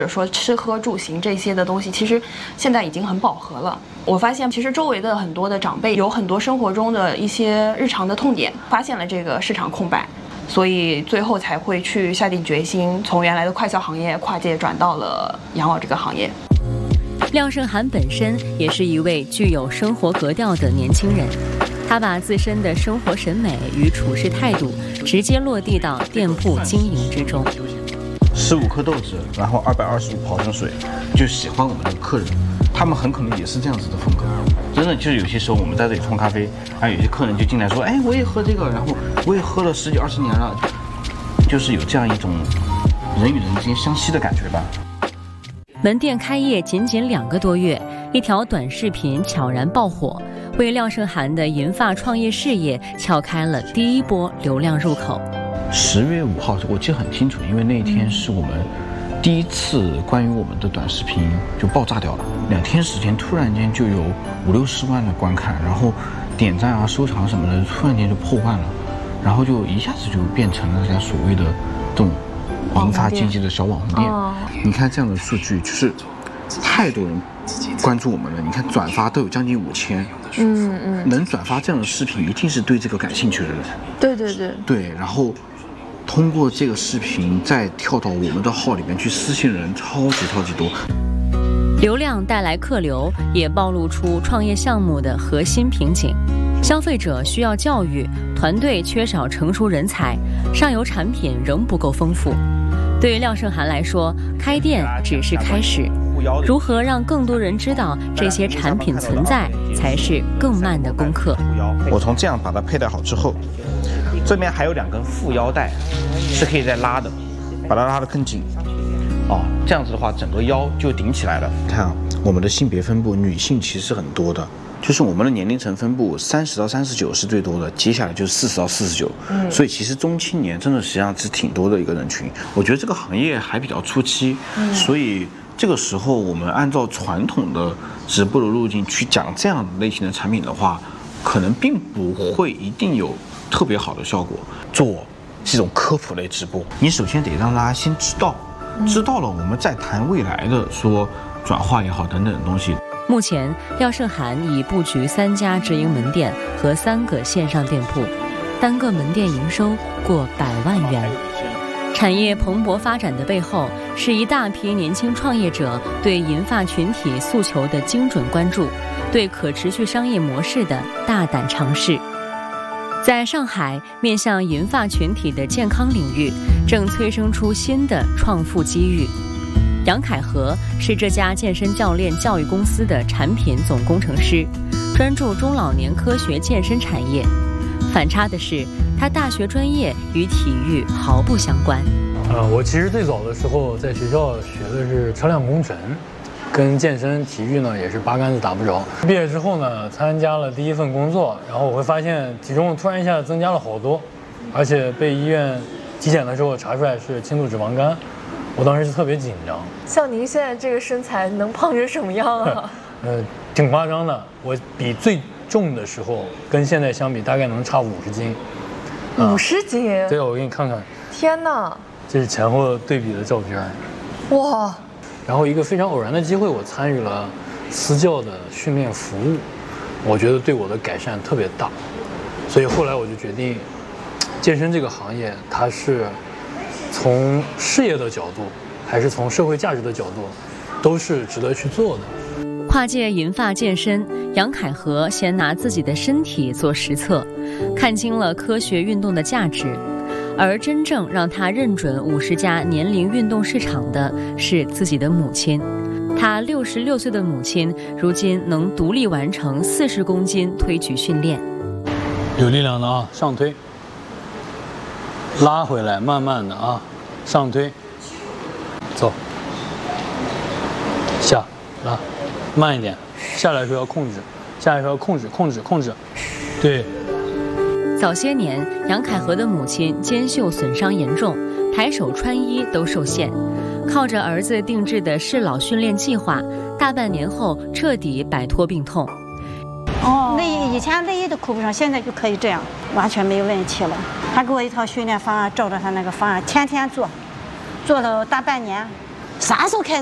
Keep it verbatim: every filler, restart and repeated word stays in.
或者说吃喝住行这些的东西，其实现在已经很饱和了。我发现，其实周围的很多的长辈有很多生活中的一些日常的痛点，发现了这个市场空白，所以最后才会去下定决心，从原来的快消行业跨界转到了养老这个行业。 廖胜涵本身也是一位具有生活格调的年轻人，他把自身的生活审美与处事态度直接落地到店铺经营之中。 十五颗豆子，然后二百二十五毫升水，就喜欢我们的客人，他们很可能也是这样子的风格。真的就是有些时候我们在这里冲咖啡，还有一些客人就进来说，哎，我也喝这个，然后我也喝了十几二十年了，就是有这样一种人与人之间相吸的感觉吧。 门店开业仅仅两个多月，一条短视频悄然爆火，为廖胜涵的银发创业事业撬开了第一波流量入口。 十月五号，我记得很清楚，因为那一天是我们第一次关于我们的短视频就爆炸掉了，两天时间突然间就有五六十万的观看，然后点赞啊、收藏什么的，突然间就破万了，然后就一下子就变成了大家所谓的这种银发经济的小网红店。哦、你看这样的数据，就是太多人关注我们了。你看转发都有将近五千，嗯嗯，能转发这样的视频，一定是对这个感兴趣的人。 对对对对，然后通过这个视频再跳到我们的号里面去私信人，超级超级多。 流量带来客流，也暴露出创业项目的核心瓶颈。消费者需要教育，团队缺少成熟人才，上游产品仍不够丰富。对于廖胜涵来说，开店只是开始，如何让更多人知道这些产品存在，才是更慢的功课。 我从这样把它佩戴好之后，这边还有两根副腰带，是可以再拉的，把它拉得更紧。哦，这样子的话，整个腰就顶起来了。看啊，我们的性别分布，女性其实很多的。就是我们的年龄层分布，三十到三十九是最多的，接下来就是四十到四十九。嗯，所以其实中青年真的实际上是挺多的一个人群。我觉得这个行业还比较初期，嗯，所以这个时候我们按照传统的直播的路径去讲这样类型的产品的话，可能并不会一定有特别好的效果。做这种科普类直播，你首先得让大家先知道，知道了我们再谈未来的说转化也好等等的东西。 目前，廖胜涵已布局三家直营门店和三个线上店铺，单个门店营收过百万元。产业蓬勃发展的背后，是一大批年轻创业者对银发群体诉求的精准关注，对可持续商业模式的大胆尝试。在上海，面向银发群体的健康领域，正催生出新的创富机遇。杨凯和是这家健身教练教育公司的产品总工程师，专注中老年科学健身产业。反差的是，他大学专业与体育毫不相关。 呃，我其实最早的时候在学校学的是车辆工程，跟健身体育呢也是八竿子打不着。毕业之后呢，参加了第一份工作，然后我会发现体重突然一下增加了好多，而且被医院体检的时候查出来是轻度脂肪肝。我当时是特别紧张。 像您现在这个身材，能胖成什么样啊？ 呃，挺夸张的。我比最重的时候跟现在相比，大概能差五十斤。 五十斤？ 对，我给你看看。 天哪！ 这是前后对比的照片。 哇！ 然后一个非常偶然的机会，我参与了私教的训练服务，我觉得对我的改善特别大。所以后来我就决定，健身这个行业它是从事业的角度，还是从社会价值的角度，都是值得去做的。 跨界银发健身，杨凯和先拿自己的身体做实测，看清了科学运动的价值。而真正让他认准五十家年龄运动市场的是自己的母亲。他六十六岁的母亲如今能独立完成四十公斤推举训练。 有力量的啊，上推。拉回来，慢慢的啊，上推，走，下拉，慢一点，下来的时候要控制，下来的时候要控制，控制，控制，对。 早些年，杨凯和的母亲肩袖损伤严重，抬手穿衣都受限，靠着儿子定制的适老训练计划，大半年后彻底摆脱病痛。 哦，内衣以前内衣都扣不上，现在就可以这样，完全没有问题了。他给我一套训练方案，照着他那个方案天天做，做了大半年， 啥时候开始？